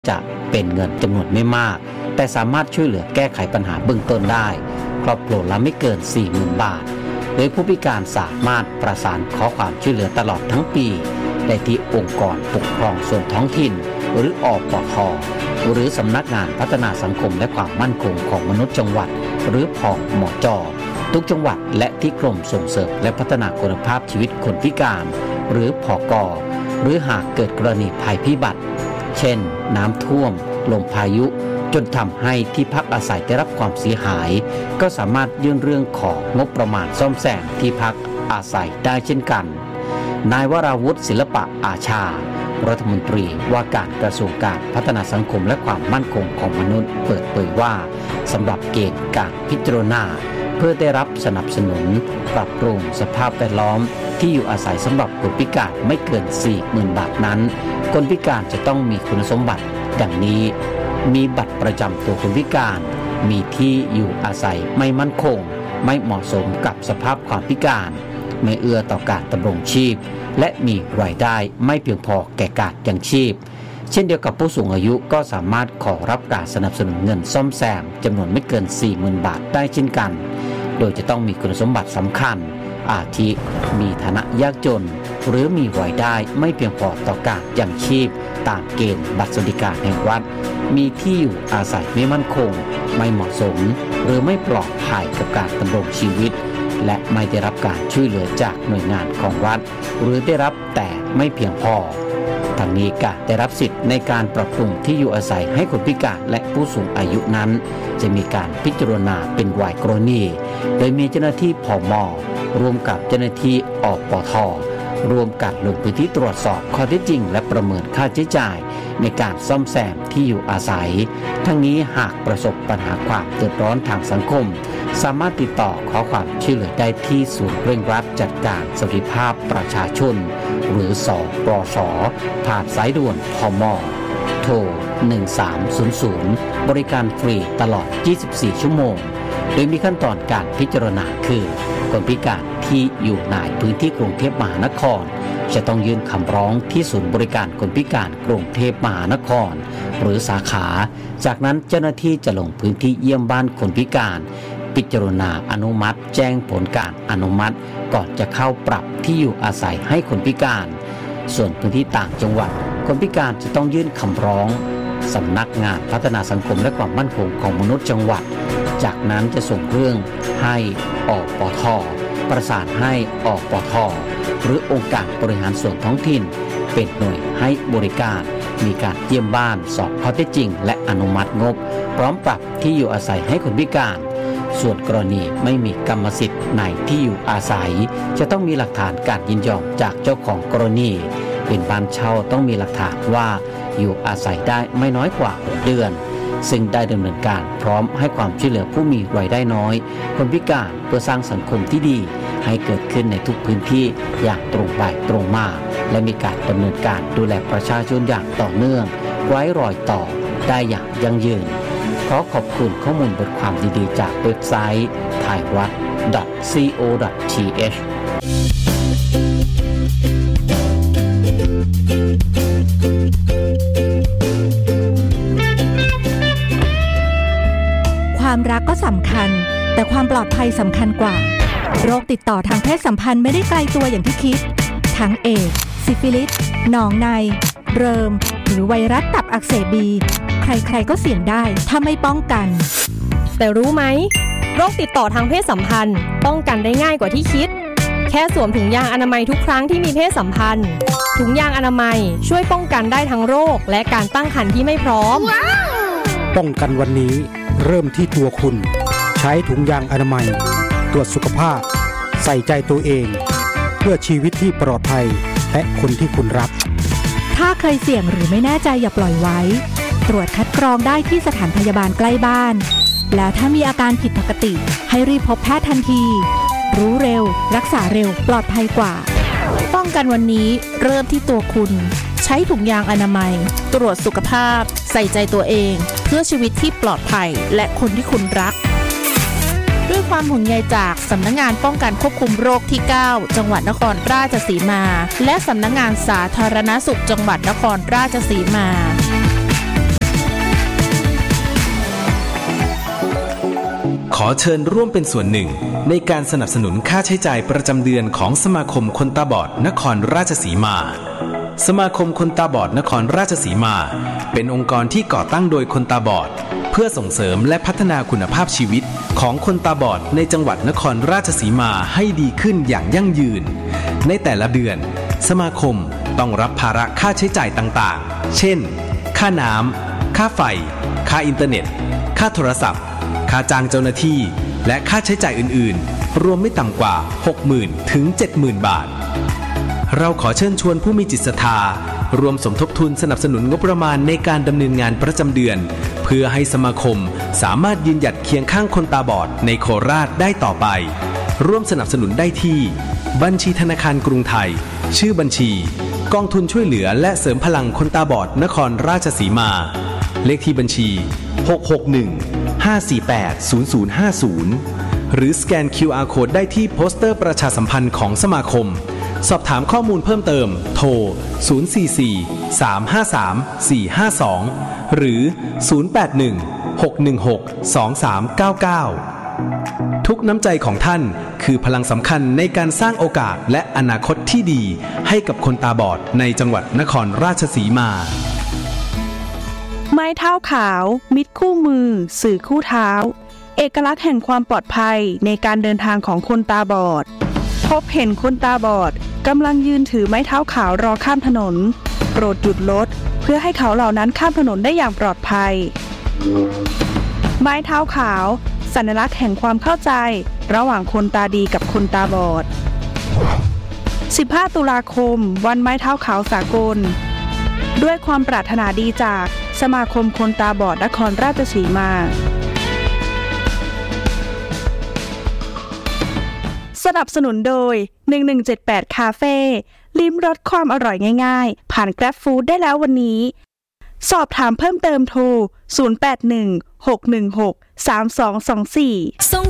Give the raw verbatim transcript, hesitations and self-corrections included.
จะเป็นเงินจำนวนไม่มากแต่สามารถช่วยเหลือแก้ไขปัญหาเบื้องต้นได้ครอบครัวละไม่เกิน สี่หมื่น บาทโดยผู้พิการสามารถประสานขอความช่วยเหลือตลอดทั้งปีได้ที่องค์กรปกครองส่วนท้องถิ่นหรืออปท.หรือสำนักงานพัฒนาสังคมและความมั่นคงของมนุษย์จังหวัดหรือผมจ.ทุกจังหวัดและที่กรมส่งเสริมและพัฒนาคุณภาพชีวิตคนพิการหรือผก.หรือหากเกิดกรณีภัยพิบัติเช่นน้ำท่วมลมพายุจนทำให้ที่พักอาศัยได้รับความเสียหายก็สามารถยื่นเรื่องของงบประมาณซ่อมแซมที่พักอาศัยได้เช่นกันนายวราวุฒิศิลปะอาชารัฐมนตรีว่าการกระทรวงการพัฒนาสังคมและความมั่นคงของมนุษย์เปิดเผยว่าสำหรับเกณฑ์การพิจารณาเพื่อได้รับสนับสนุนปรับปรุงสภาพแวดล้อมที่อยู่อาศัยสำหรับคนพิการไม่เกิน สี่หมื่น บาทนั้นคนพิการจะต้องมีคุณสมบัติดังนี้มีบัตรประจำตัวคนพิการมีที่อยู่อาศัยไม่มั่นคงไม่เหมาะสมกับสภาพความพิการไม่เอื้อต่อการดำรงชีพและมีรายได้ไม่เพียงพอแก่การยังชีพเช่นเดียวกับผู้สูงอายุก็สามารถขอรับการสนับสนุนเงินซ่อมแซมจำนวนไม่เกิน สี่หมื่น บาทได้เช่นกันโดยจะต้องมีคุณสมบัติสำคัญอาทิมีฐานะยากจนหรือมีรายได้ไม่เพียงพอต่อการยังชีพตามเกณฑ์บัตรสวัสดิการแห่งรัฐมีที่อยู่อาศัยไม่มั่นคงไม่เหมาะสมหรือไม่ปลอดภัยกับการดำรงชีวิตและไม่ได้รับการช่วยเหลือจากหน่วยงานของรัฐหรือได้รับแต่ไม่เพียงพอทั้งนี้การได้รับสิทธิ์ในการปรับปรุงที่อยู่อาศัยให้คนพิการและผู้สูงอายุนั้นจะมีการพิจารณาเป็นรายกรณีโดยมีเจ้าหน้าที่ผม.ร่วมกับเจ้าหน้าที่อปท.รวมกันลงพื้นที่ตรวจสอบข้อเท็จจริงและประเมินค่าใช้จ่ายในการซ่อมแซมที่อยู่อาศัยทั้งนี้หากประสบปัญหาความเดือดร้อนทางสังคมสามารถติดต่อขอความช่วยเหลือได้ที่ศูนย์เร่งรัดจัดการสวัสดิภาพประชาชนหรือสปส.ผ่านสายด่วนผม.โทรหนึ่งสามศูนย์ศูนย์บริการฟรีตลอดยี่สิบสี่ชั่วโมงโดยมีขั้นตอนการพิจารณาคือคนพิการที่อยู่ในพื้นที่กรุงเทพมหานครจะต้องยื่นคำร้องที่ศูนย์บริการคนพิการกรุงเทพมหานครหรือสาขาจากนั้นเจ้าหน้าที่จะลงพื้นที่เยี่ยมบ้านคนพิการพิจารณาอนุมัติแจ้งผลการอนุมัติก่อนจะเข้าปรับที่อยู่อาศัยให้คนพิการส่วนพื้นที่ต่างจังหวัดคนพิการจะต้องยื่นคำร้องสำนักงานพัฒนาสังคมและความมั่นคงของมนุษย์จังหวัดจากนั้นจะส่งเรื่องให้อปท.ประสานให้อปท.หรือองค์การบริหารส่วนท้องถิ่นเป็นหน่วยให้บริการมีการเยี่ยมบ้านสอบข้อเท็จจริงและอนุมัติงบพร้อมปรับที่อยู่อาศัยให้คนพิการส่วนกรณีไม่มีกรรมสิทธิ์ในที่อยู่อาศัยจะต้องมีหลักฐานการยินยอมจากเจ้าของกรณีเป็นบ้านเช่าต้องมีหลักฐานว่าอยู่อาศัยได้ไม่น้อยกว่าหกเดือนซึ่งได้ดำเนินการพร้อมให้ความช่วยเหลือผู้มีรายได้น้อยคนพิการเพื่อสร้างสังคมที่ดีให้เกิดขึ้นในทุกพื้นที่อย่างตรงไปตรงมาและมีการดำเนินการดูแลประชาชนอย่างต่อเนื่องไร้รอยต่อได้อย่างยั่งยืนขอขอบคุณข้อมูลบทความดีๆจากเว็บไซต์ ไทยรัฐ ดอท ซี โอ ดอท ที เอชความรักก็สำคัญแต่ความปลอดภัยสำคัญกว่าโรคติดต่อทางเพศสัมพันธ์ไม่ได้ไกลตัวอย่างที่คิดทั้งเอดส์ซิฟิลิสหนองในเริมหรือไวรัสตับอักเสบบีใครๆก็เสี่ยงได้ถ้าไม่ป้องกันแต่รู้ไหมโรคติดต่อทางเพศสัมพันธ์ป้องกันได้ง่ายกว่าที่คิดแค่สวมถุงยางอนามัยทุกครั้งที่มีเพศสัมพันธ์ถุงยางอนามัยช่วยป้องกันได้ทั้งโรคและการตั้งครรภ์ที่ไม่พร้อม wow! ป้องกันวันนี้เริ่มที่ตัวคุณใช้ถุงยางอนามัยตรวจสุขภาพใส่ใจตัวเองเพื่อชีวิตที่ปลอดภัยและคนที่คุณรักถ้าเคยเสี่ยงหรือไม่แน่ใจอย่าปล่อยไว้ตรวจคัดกรองได้ที่สถานพยาบาลใกล้บ้านแล้วถ้ามีอาการผิดปกติให้รีบพบแพทย์ทันทีรู้เร็วรักษาเร็วปลอดภัยกว่าป้องกันวันนี้เริ่มที่ตัวคุณใช้ถุงยางอนามัยตรวจสุขภาพใส่ใจตัวเองเพื่อชีวิตที่ปลอดภัยและคนที่คุณรักด้วยความห่วงใยจากสำนักงานป้องกันควบคุมโรคที่เก้าจังหวัดนครราชสีมาและสำนักงานสาธารณสุขจังหวัดนครราชสีมาอเชิญร่วมเป็นส่วนหนึ่งในการสนับสนุนค่าใช้จ่ายประจำเดือนของสมาคมคนตาบอดนครราชสีมาสมาคมคนตาบอดนครราชสีมาเป็นองค์กรที่ก่อตั้งโดยคนตาบอดเพื่อส่งเสริมและพัฒนาคุณภาพชีวิตของคนตาบอดในจังหวัดนครราชสีมาให้ดีขึ้นอย่างยั่งยืนในแต่ละเดือนสมาคมต้องรับภาระค่าใช้จ่ายต่างๆเช่นค่าน้ำค่าไฟค่าอินเทอร์เน็ตค่าโทรศัพท์ค่าจ้างเจ้าหน้าที่และค่าใช้จ่ายอื่นๆรวมไม่ต่ำกว่า หกหมื่น ถึง เจ็ดหมื่น บาทเราขอเชิญชวนผู้มีจิตศรัทธารวมสมทบทุนสนับสนุนงบประมาณในการดำเนินงานประจำเดือนเพื่อให้สมาคมสามารถยืนหยัดเคียงข้างคนตาบอดในโคราชได้ต่อไปร่วมสนับสนุนได้ที่บัญชีธนาคารกรุงไทยชื่อบัญชีกองทุนช่วยเหลือและเสริมพลังคนตาบอดนครราชสีมาเลขที่บัญชีหก หก หนึ่ง ห้า สี่ แปด ศูนย์ ศูนย์ ห้า ศูนย์หรือสแกน คิว อาร์ Code ได้ที่โปสเตอร์ประชาสัมพันธ์ของสมาคมสอบถามข้อมูลเพิ่มเติมโทรศูนย์ สี่ สี่ สาม ห้า สาม สี่ ห้า สองหรือศูนย์ แปด หนึ่ง หก หนึ่ง หก สอง สาม เก้า เก้าทุกน้ำใจของท่านคือพลังสำคัญในการสร้างโอกาสและอนาคตที่ดีให้กับคนตาบอดในจังหวัดนครราชสีมาไม้เท้าขาวมิตรคู่มือสื่อคู่เท้าเอกลักษณ์แห่งความปลอดภัยในการเดินทางของคนตาบอดพบเห็นคนตาบอดกำลังยืนถือไม้เท้าขาวรอข้ามถนนโปรดหยุดรถเพื่อให้เขาเหล่านั้นข้ามถนนได้อย่างปลอดภัยไม้เท้าขาวสัญลักษณ์แห่งความเข้าใจระหว่างคนตาดีกับคนตาบอดสิบห้าตุลาคมวันไม้เท้าขาวสากลด้วยความปรารถนาดีจากสมาคมคนตาบอดนครราชสีมาสนับสนุนโดยหนึ่งหนึ่งเจ็ดแปดคาเฟ่ลิ้มรสความอร่อยง่ายๆผ่าน Grab Food ได้แล้ววันนี้สอบถามเพิ่มเติมโทรศูนย์ แปด หนึ่ง หก หนึ่ง หก สาม สอง สอง สี่ส่ง